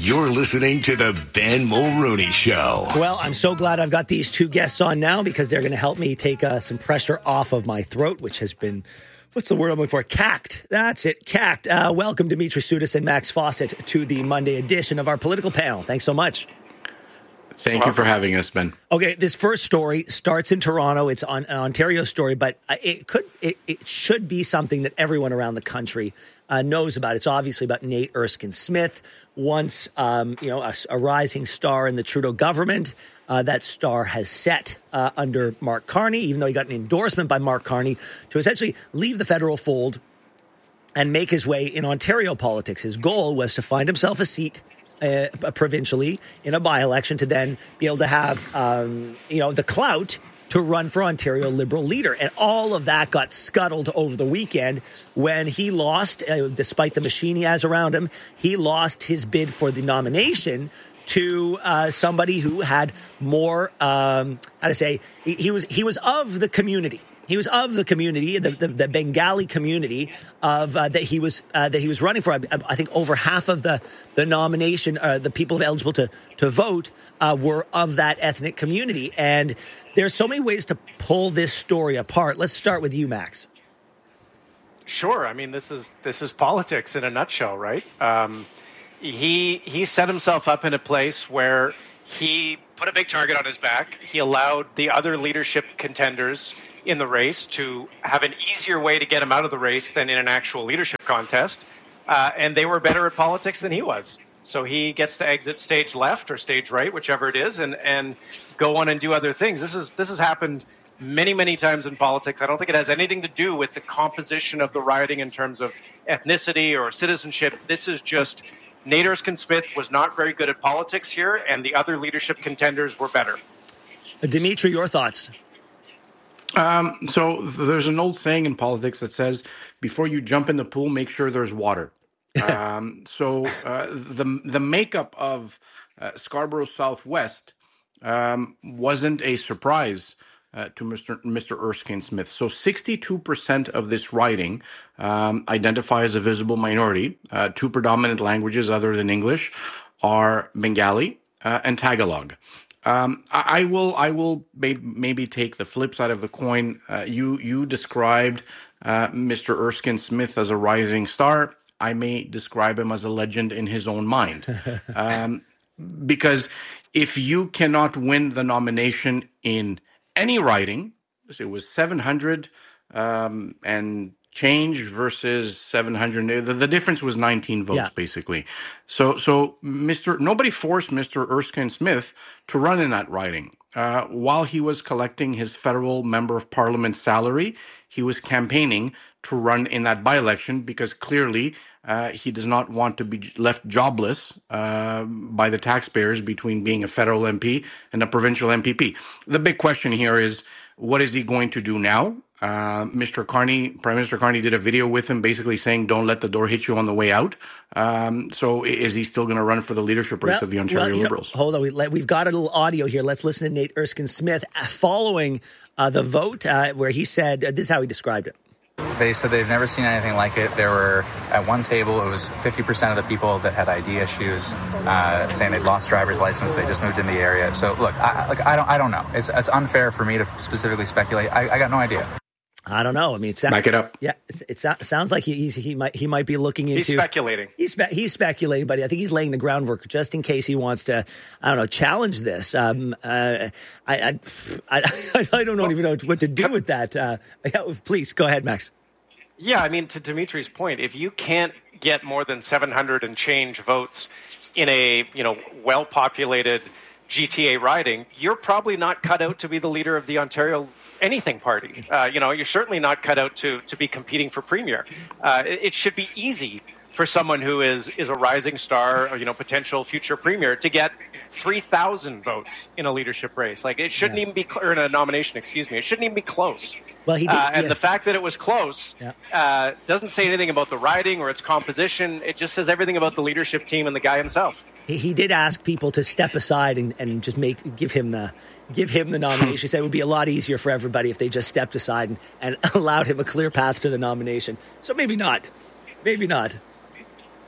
You're listening to the Ben Mulroney Show. Well, I'm so glad I've got these two guests on now because they're going to help me take some pressure off of my throat, which has been, what's the word I'm looking for? Cacked. That's it, cacked. Welcome, Dimitri Soudis and Max Fawcett, to the Monday edition of our political panel. Thanks so much. Thank you for having us, Ben. Okay, this first story starts in Toronto. It's an Ontario story, but it should be something that everyone around the country knows about. It's obviously about Nate Erskine Smith, once a rising star in the Trudeau government. That star has set under Mark Carney, even though he got an endorsement by Mark Carney to essentially leave the federal fold and make his way in Ontario politics. His goal was to find himself a seat provincially in a by-election to then be able to have, the clout to run for Ontario Liberal leader. And all of that got scuttled over the weekend when he lost, despite the machine he has around him, he lost his bid for the nomination to somebody who had more, he was of the community. He was of the community, the Bengali community that he was running for. I think over half of the nomination, the people eligible to vote were of that ethnic community. And there's so many ways to pull this story apart. Let's start with you, Max. Sure. I mean, this is politics in a nutshell, right? He set himself up in a place where he put a big target on his back. He allowed the other leadership contenders in the race to have an easier way to get him out of the race than in an actual leadership contest. And they were better at politics than he was. So he gets to exit stage left or stage right, whichever it is, and go on and do other things. This has happened many, many times in politics. I don't think it has anything to do with the composition of the riding in terms of ethnicity or citizenship. This is just Nate Erskine Smith was not very good at politics here, and the other leadership contenders were better. Dimitri, your thoughts? So there's an old saying in politics that says, before you jump in the pool, make sure there's water. So the makeup of Scarborough Southwest wasn't a surprise to Mr. Erskine Smith. So 62% of this riding identify as a visible minority. Two predominant languages other than English are Bengali and Tagalog. I will maybe take the flip side of the coin. You described Mr. Erskine Smith as a rising star. I may describe him as a legend in his own mind. Because if you cannot win the nomination in any riding, it was 700 and change versus 700. The difference was 19 votes, basically. So nobody forced Mr. Erskine Smith to run in that riding. While he was collecting his federal member of parliament salary, he was campaigning to run in that by-election because clearly he does not want to be left jobless by the taxpayers between being a federal MP and a provincial MPP. The big question here is, what is he going to do now? Prime Minister Carney did a video with him basically saying, don't let the door hit you on the way out. So is he still going to run for the leadership race of the Ontario Liberals? Hold on. We've got a little audio here. Let's listen to Nate Erskine Smith following the vote where he said, this is how he described it. They said they've never seen anything like it. There were, at one table, it was 50% of the people that had ID issues, saying they'd lost driver's license, they just moved in the area. So, look, I don't know. It's unfair for me to specifically speculate. I got no idea. I don't know. I mean, back it up. Yeah, it sounds like he might be looking into. He's speculating. He's speculating, but I think he's laying the groundwork just in case he wants to, challenge this. I don't even know what to do with that. Please go ahead, Max. Yeah, I mean, to Dimitri's point, if you can't get more than 700 and change votes in a well-populated GTA riding, you're probably not cut out to be the leader of the Ontario anything party. You're certainly not cut out to be competing for premier. It should be easy for someone who is a rising star or, potential future premier to get 3,000 votes in a leadership race. Like, it shouldn't even be, or in a nomination, excuse me, it shouldn't even be close. Well, he did, and the fact that it was close doesn't say anything about the riding or its composition. It just says everything about the leadership team and the guy himself. He did ask people to step aside and just give him the nomination. He said it would be a lot easier for everybody if they just stepped aside and allowed him a clear path to the nomination. So maybe not.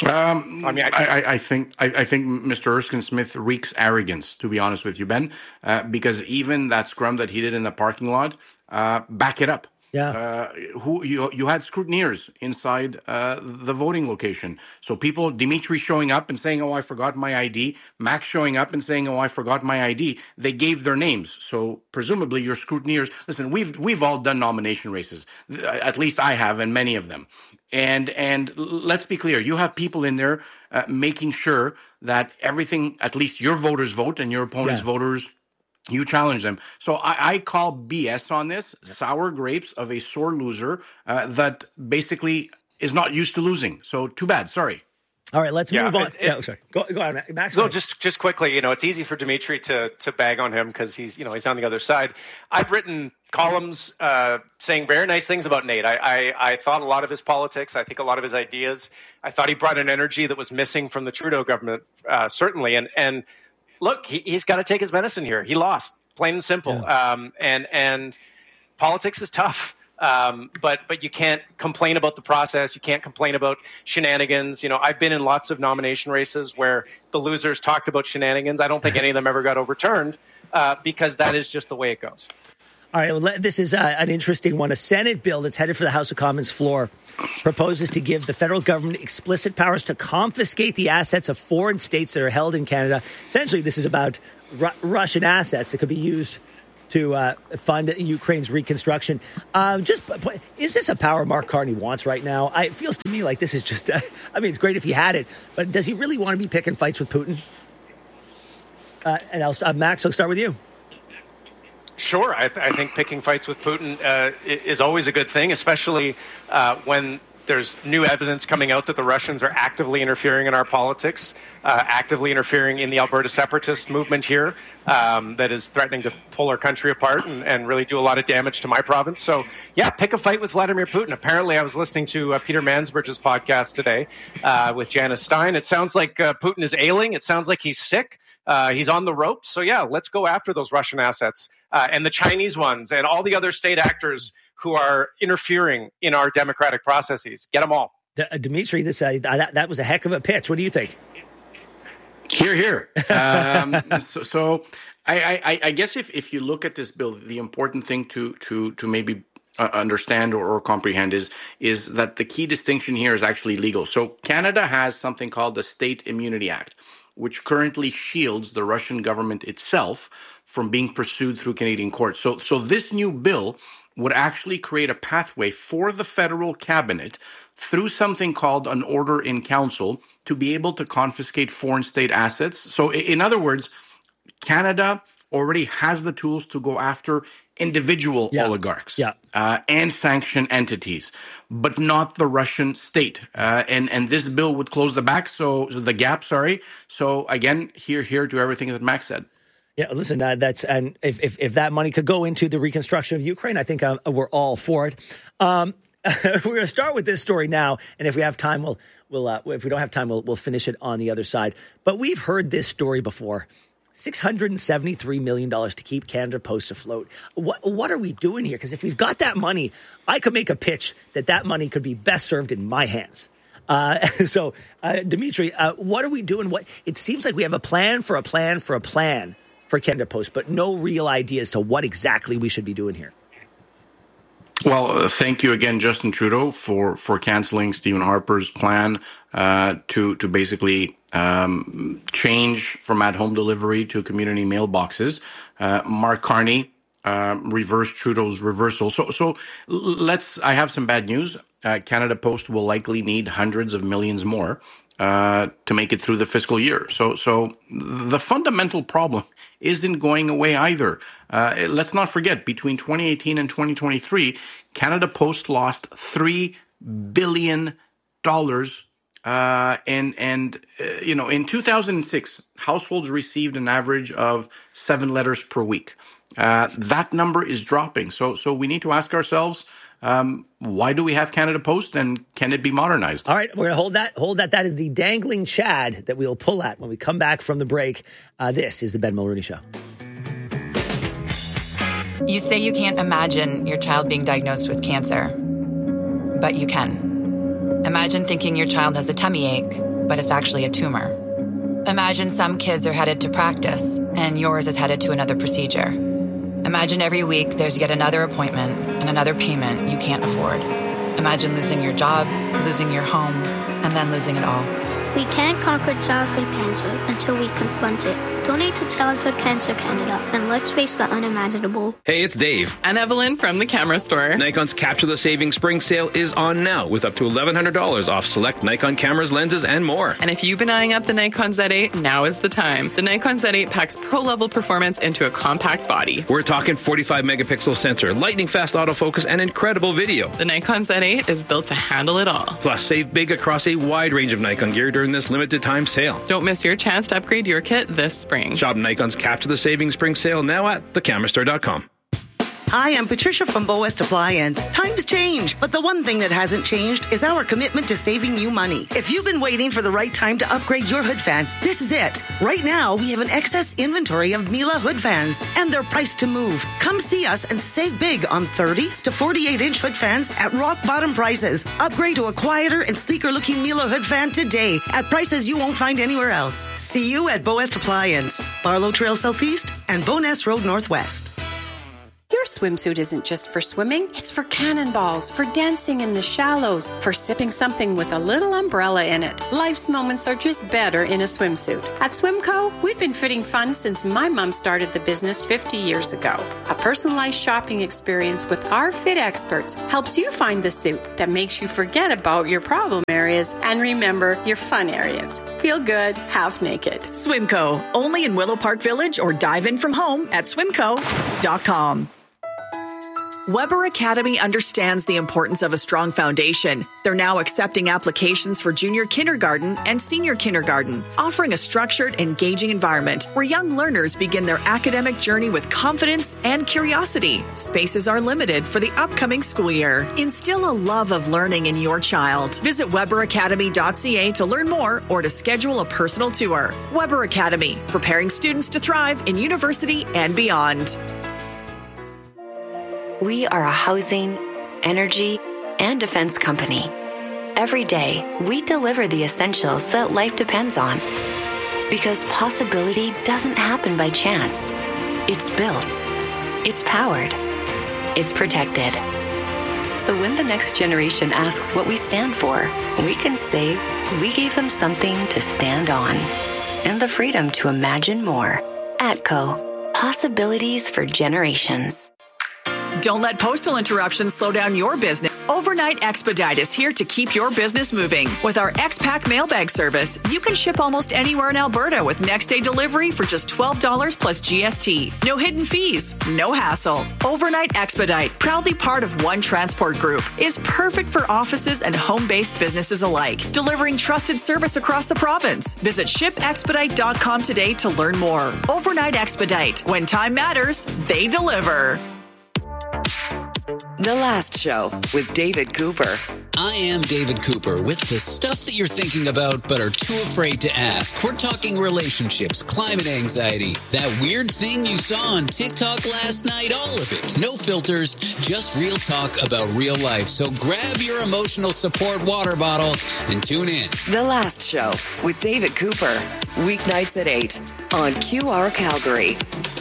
I think Mr. Erskine Smith reeks arrogance, to be honest with you, Ben, because even that scrum that he did in the parking lot, back it up. Yeah. You had scrutineers inside the voting location. So people, Dimitri showing up and saying, "Oh, I forgot my ID." Max showing up and saying, "Oh, I forgot my ID." They gave their names. So presumably your scrutineers. Listen, we've all done nomination races. At least I have, and many of them. And let's be clear, you have people in there making sure that everything, at least your voters vote and your opponent's voters, you challenge them. So I call BS on this, sour grapes of a sore loser that basically is not used to losing. So too bad. Sorry. All right, let's move on. Sorry. Go on, Max. No, just quickly, it's easy for Dimitri to bag on him because he's on the other side. I've written columns saying very nice things about Nate. I thought a lot of his politics, I think a lot of his ideas, I thought he brought an energy that was missing from the Trudeau government, certainly. And look, he's got to take his medicine here. He lost, plain and simple. Yeah. And politics is tough. But you can't complain about the process. You can't complain about shenanigans. I've been in lots of nomination races where the losers talked about shenanigans. I don't think any of them ever got overturned because that is just the way it goes. All right, well, this is an interesting one. A Senate bill that's headed for the House of Commons floor proposes to give the federal government explicit powers to confiscate the assets of foreign states that are held in Canada. Essentially, this is about Russian assets that could be used to fund Ukraine's reconstruction. Is this a power Mark Carney wants right now? It feels to me like this is just, it's great if he had it, but does he really want to be picking fights with Putin? And Max, I'll start with you. Sure. I think picking fights with Putin is always a good thing, especially when there's new evidence coming out that the Russians are actively interfering in our politics, actively interfering in the Alberta separatist movement here that is threatening to pull our country apart and really do a lot of damage to my province. So, yeah, pick a fight with Vladimir Putin. Apparently, I was listening to Peter Mansbridge's podcast today with Janice Stein. It sounds like Putin is ailing. It sounds like he's sick. He's on the ropes. So, yeah, let's go after those Russian assets and the Chinese ones and all the other state actors who are interfering in our democratic processes. Get them all. Dimitri, that was a heck of a pitch. What do you think? Here. So I guess if you look at this bill, the important thing to maybe understand or comprehend is that the key distinction here is actually legal. So Canada has something called the State Immunity Act, which currently shields the Russian government itself from being pursued through Canadian courts. So this new bill would actually create a pathway for the federal cabinet through something called an order in council to be able to confiscate foreign state assets. So in other words, Canada already has the tools to go after individual oligarchs and sanction entities, but not the Russian state. And this bill would close the gap. So again, here to everything that Max said. Yeah, listen, and if that money could go into the reconstruction of Ukraine, I think we're all for it. We're going to start with this story now, and if we have time, we'll if we don't have time, we'll finish it on the other side. But we've heard this story before. $673 million to keep Canada Post afloat. What are we doing here? Because if we've got that money, I could make a pitch that money could be best served in my hands. So, Dimitri, what are we doing? It seems like we have a plan for a plan for a plan for Canada Post, but no real idea as to what exactly we should be doing here. Well, thank you again, Justin Trudeau, for canceling Stephen Harper's plan to basically change from at-home delivery to community mailboxes. Mark Carney reversed Trudeau's reversal. So I have some bad news. Canada Post will likely need hundreds of millions more to make it through the fiscal year. So the fundamental problem isn't going away either. Let's not forget, between 2018 and 2023, Canada Post lost $3 billion. In 2006, households received an average of 7 letters per week. That number is dropping. So we need to ask ourselves, why do we have Canada Post, and can it be modernized? All right, we're going to hold that. That is the dangling Chad that we'll pull at when we come back from the break. This is the Ben Mulroney Show. You say you can't imagine your child being diagnosed with cancer, but you can. Imagine thinking your child has a tummy ache, but it's actually a tumor. Imagine some kids are headed to practice, and yours is headed to another procedure. Imagine every week there's yet another appointment and another payment you can't afford. Imagine losing your job, losing your home, and then losing it all. We can't conquer childhood cancer until we confront it. Donate to Childhood Cancer Canada, and let's face the unimaginable. Hey, it's Dave. And Evelyn from the Camera Store. Nikon's Capture the Savings Spring Sale is on now with up to $1,100 off select Nikon cameras, lenses, and more. And if you've been eyeing up the Nikon Z8, now is the time. The Nikon Z8 packs pro-level performance into a compact body. We're talking 45-megapixel sensor, lightning-fast autofocus, and incredible video. The Nikon Z8 is built to handle it all. Plus, save big across a wide range of Nikon gear during this limited-time sale. Don't miss your chance to upgrade your kit this spring. Shop Nikon's Capture the Savings Spring Sale now at thecamerastore.com. Hi, I'm Patricia from Bow West Appliance. Times change, but the one thing that hasn't changed is our commitment to saving you money. If you've been waiting for the right time to upgrade your hood fan, this is it. Right now, we have an excess inventory of Miele hood fans, and they're priced to move. Come see us and save big on 30 to 48-inch hood fans at rock-bottom prices. Upgrade to a quieter and sleeker-looking Miele hood fan today at prices you won't find anywhere else. See you at Bow West Appliance, Barlow Trail Southeast and Boness Road Northwest. Your swimsuit isn't just for swimming, it's for cannonballs, for dancing in the shallows, for sipping something with a little umbrella in it. Life's moments are just better in a swimsuit. At Swimco, we've been fitting fun since my mom started the business 50 years ago. A personalized shopping experience with our fit experts helps you find the suit that makes you forget about your problem areas and remember your fun areas. Feel good, half naked. Swimco, only in Willow Park Village, or dive in from home at swimco.com. Weber Academy understands the importance of a strong foundation. They're now accepting applications for junior kindergarten and senior kindergarten, offering a structured, engaging environment where young learners begin their academic journey with confidence and curiosity. Spaces are limited for the upcoming school year. Instill a love of learning in your child. Visit weberacademy.ca to learn more or to schedule a personal tour. Weber Academy, preparing students to thrive in university and beyond. We are a housing, energy, and defense company. Every day, we deliver the essentials that life depends on. Because possibility doesn't happen by chance. It's built. It's powered. It's protected. So when the next generation asks what we stand for, we can say we gave them something to stand on. And the freedom to imagine more. ATCO. Possibilities for generations. Don't let postal interruptions slow down your business. Overnight Expedite is here to keep your business moving. With our X-Pack mailbag service, you can ship almost anywhere in Alberta with next-day delivery for just $12 plus GST. No hidden fees, no hassle. Overnight Expedite, proudly part of One Transport Group, is perfect for offices and home-based businesses alike, delivering trusted service across the province. Visit shipexpedite.com today to learn more. Overnight Expedite. When time matters, they deliver. The Last Show with David Cooper. I am David Cooper with the stuff that you're thinking about but are too afraid to ask. We're talking relationships, climate anxiety, that weird thing you saw on TikTok last night, all of it. No filters, just real talk about real life. So grab your emotional support water bottle and tune in. The Last Show with David Cooper. Weeknights at 8 on QR Calgary.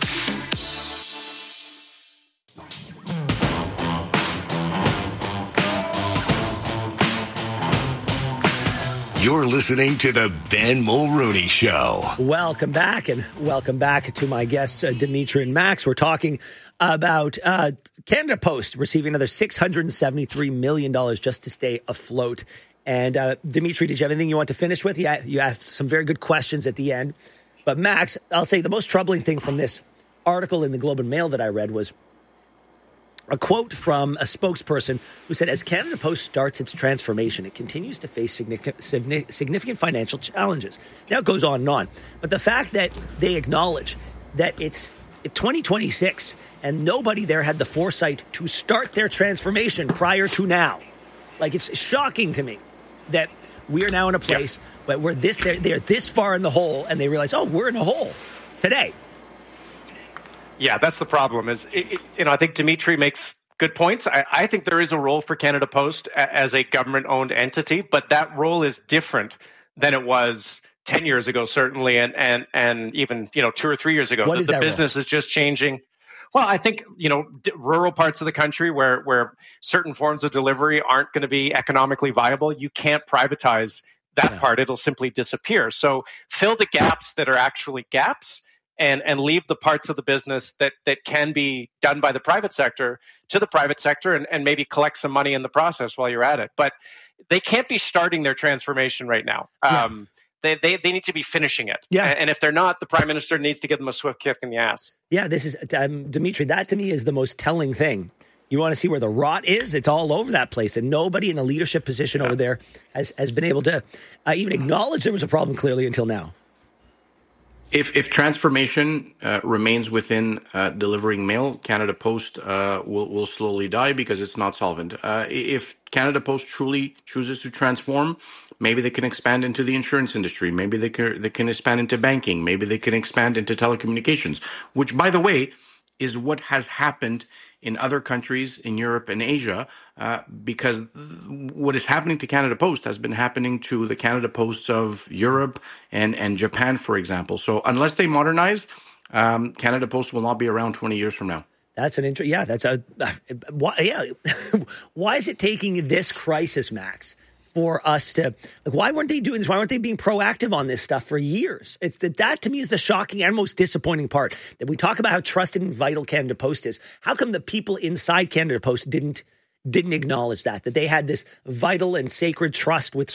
You're listening to the Ben Mulrooney Show. Welcome back, and welcome back to my guests, Dimitri and Max. We're talking about Canada Post receiving another $673 million just to stay afloat. And Dimitri, did you have anything you want to finish with? You asked some very good questions at the end. But Max, I'll say the most troubling thing from this article in the Globe and Mail that I read was a quote from a spokesperson who said, as Canada Post starts its transformation, it continues to face significant financial challenges. Now it goes on and on. But the fact that they acknowledge that it's 2026 and nobody there had the foresight to start their transformation prior to now. Like, it's shocking to me that we are now in a place where they're this far in the hole and they realize, oh, we're in a hole today. Yeah, that's the problem. I think Dimitri makes good points. I think there is a role for Canada Post as a government-owned entity, but that role is different than it was 10 years ago, certainly, and even 2 or 3 years ago. What is the that business is just changing. Well, I think rural parts of the country where certain forms of delivery aren't going to be economically viable, you can't privatize that part. It'll simply disappear. So fill the gaps that are actually gaps, and leave the parts of the business that can be done by the private sector to the private sector, and maybe collect some money in the process while you're at it. But they can't be starting their transformation right now. They need to be finishing it. Yeah. And if they're not, the prime minister needs to give them a swift kick in the ass. Yeah, this is, Dimitri, that to me is the most telling thing. You want to see where the rot is? It's all over that place. And nobody in a leadership position over there has been able to even acknowledge there was a problem clearly until now. If transformation remains within delivering mail, Canada Post will slowly die because it's not solvent. If Canada Post truly chooses to transform, maybe they can expand into the insurance industry. Maybe they can expand into banking. Maybe they can expand into telecommunications, which, by the way, is what has happened in other countries in Europe and Asia, because what is happening to Canada Post has been happening to the Canada Posts of Europe and Japan, for example. So unless they modernize, Canada Post will not be around 20 years from now. That's an interesting. Yeah, that's a. Why is it taking this crisis, Max, for us to, why weren't they doing this? Why weren't they being proactive on this stuff for years? It's that to me is the shocking and most disappointing part, that we talk about how trusted and vital Canada Post is. How come the people inside Canada Post didn't acknowledge that they had this vital and sacred trust with